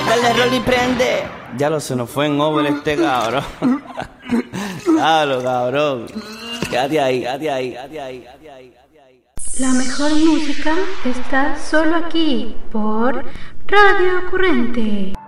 Dale, Rolly, prende. Ya lo se nos fue en over este cabrón. Claro, cabrón. Quédate ahí, quédate ahí, quédate ahí, quédate ahí, quédate ahí. La mejor música está solo aquí por Radio Ocurrente.